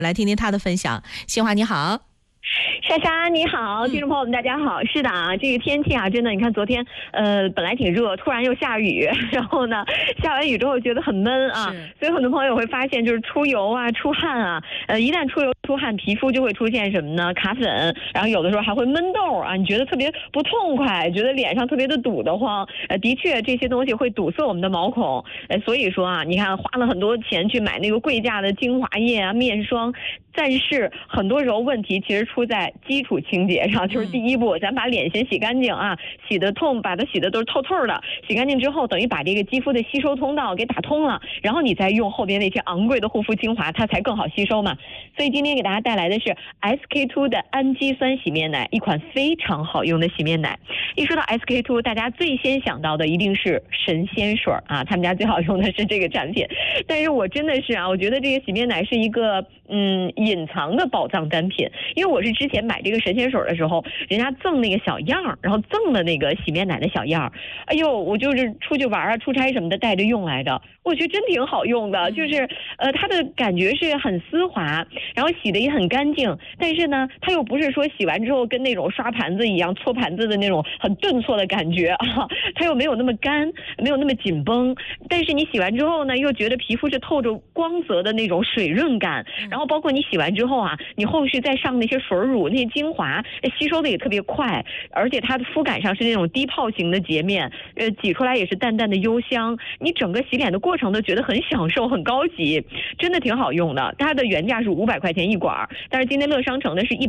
来听听他的分享。新华你好。 莎莎你好，听众朋友们大家好。是的啊，这个天气啊，真的，你看昨天本来挺热，突然又下雨，然后呢下完雨之后觉得很闷啊，所以很多朋友会发现就是出油啊、出汗啊，一旦出油出汗，皮肤就会出现什么呢？卡粉，然后有的时候还会闷痘啊，你觉得特别不痛快，觉得脸上特别的堵得慌。的确这些东西会堵塞我们的毛孔，所以说啊，你看花了很多钱去买那个贵价的精华液啊、面霜，但是很多时候问题其实出在基础清洁上，就是第一步，咱把脸先洗干净啊，洗的痛，把它洗的都是透透的，洗干净之后，等于把这个肌肤的吸收通道给打通了，然后你再用后边那些昂贵的护肤精华，它才更好吸收嘛。所以今天给大家带来的是 SK2 的氨基酸洗面奶，一款非常好用的洗面奶。一说到 SK2， 大家最先想到的一定是神仙水啊，他们家最好用的是这个产品。但是我真的是啊，我觉得这个洗面奶是一个隐藏的宝藏单品，因为我是之前买这个神仙水的时候，人家赠那个小样，然后赠了那个洗面奶的小样，哎呦，我就是出去玩啊、出差什么的带着用来的，我觉得真挺好用的，就是它的感觉是很丝滑，然后洗的也很干净，但是呢，它又不是说洗完之后跟那种刷盘子一样搓盘子的那种很顿挫的感觉啊，它又没有那么干，没有那么紧绷，但是你洗完之后呢，又觉得皮肤是透着光泽的那种水润感，然后包括你洗完之后啊，你后续再上那些水乳、那些精华，吸收的也特别快，而且它的肤感上是那种低泡型的洁面，挤出来也是淡淡的幽香，你整个洗脸的过程都觉得很享受、很高级，真的挺好用的。它的原价是500块钱一管，但是今天乐商城的是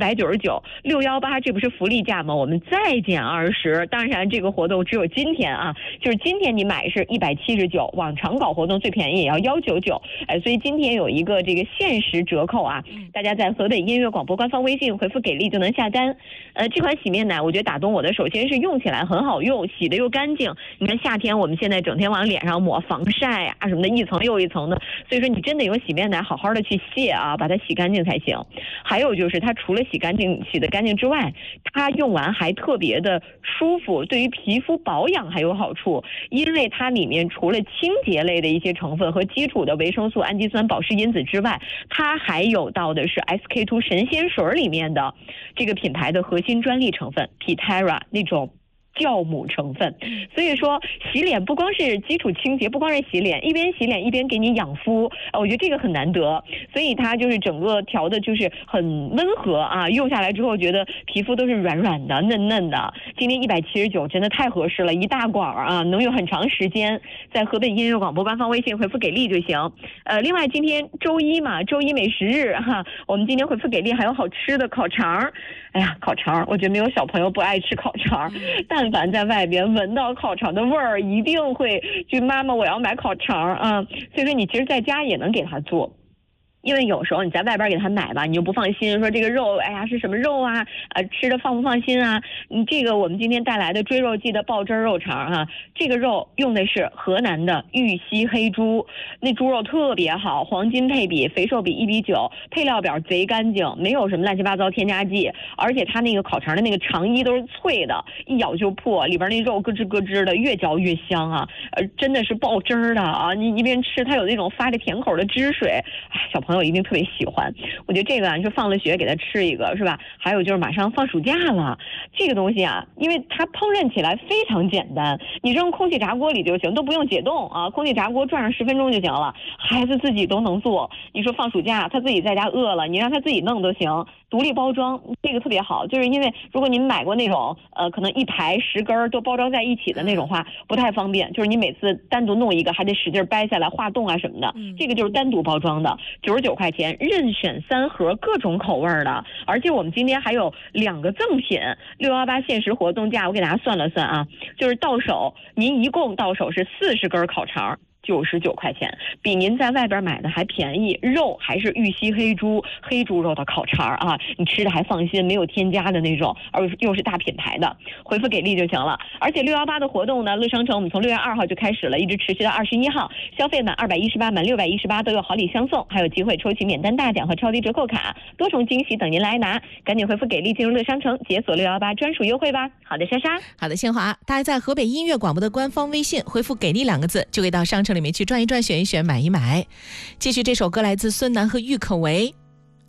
199，618这不是福利价吗？我们再减20，当然这个活动只有今天啊，就是今天你买是179，往常搞活动最便宜也要199，所以今天有一个这个限时折扣啊，大家在河北音乐广播官方微信回复给力就能下单。这款洗面奶我觉得打动我的，首先是用起来很好用，洗的又干净。你看夏天我们现在整天往脸上抹防晒啊什么的，一层又一层的，所以说你真的用洗面奶好好的去卸啊，把它洗干净才行。还有就是它除了洗得干净之外，它用完还特别的舒服，对于皮肤保养还有好处，因为它里面除了清洁类的一些成分和基础的维生素、氨基酸、保湿因子之外，它还有到的是 SK2 神仙水里面的这个品牌的核心专利成分 Pitera 那种酵母成分，所以说洗脸不光是基础清洁，不光是洗脸，一边洗脸一边给你养肤，我觉得这个很难得，所以它就是整个调的就是很温和啊，用下来之后觉得皮肤都是软软的、嫩嫩的。今天179真的太合适了，一大管啊，能用很长时间。在河北音乐广播官方微信回复给力就行。另外今天周一嘛，周一美食日哈，我们今天回复给力还有好吃的烤肠。哎呀，烤肠，我觉得没有小朋友不爱吃烤肠，但凡在外边闻到烤肠的味儿，一定会就妈妈我要买烤肠啊。所以说你其实在家也能给他做。因为有时候你在外边给他买吧，你就不放心，说这个肉，哎呀是什么肉啊？吃的放不放心啊？这个我们今天带来的追肉季的爆汁肉肠啊，这个肉用的是河南的玉溪黑猪，那猪肉特别好，黄金配比，肥瘦比1:9，配料表贼干净，没有什么乱七八糟添加剂，而且它那个烤肠的那个肠衣都是脆的，一咬就破，里边那肉咯吱咯吱的，越嚼越香啊，真的是爆汁儿的啊！你一边吃，它有那种发着甜口的汁水，小朋友一定特别喜欢。我觉得这个啊，你说放了学给他吃一个是吧？还有就是马上放暑假了，这个东西啊，因为它烹饪起来非常简单，你扔空气炸锅里就行，都不用解冻啊，空气炸锅转上10分钟就行了，孩子自己都能做。你说放暑假他自己在家饿了，你让他自己弄都行，独立包装，这个特别好。就是因为如果你们买过那种可能一排10根都包装在一起的那种话，不太方便，就是你每次单独弄一个还得使劲掰下来化冻啊什么的，这个就是单独包装的，99块钱，任选3盒各种口味的。而且我们今天还有2个赠品，618限时活动价我给大家算了算啊，就是到手您一共到手是40根烤肠，99块钱，比您在外边买的还便宜，肉还是玉溪黑猪肉的烤肠啊，你吃的还放心，没有添加的那种，而又是大品牌的，回复给力就行了。而且618的活动呢，乐商城我们从6月2号就开始了，一直持续到21号，消费满218满618都有好礼相送，还有机会抽取免单大奖和超低折扣卡，多重惊喜等您来拿，赶紧回复给力进入乐商城解锁618专属优惠吧。好的，莎莎。 好的，新华，大家在河北音乐广播的官方微信回复给力2个字，就可以到商城里面去转一转，选一选，买一买。继续这首歌来自孙楠和郁可唯。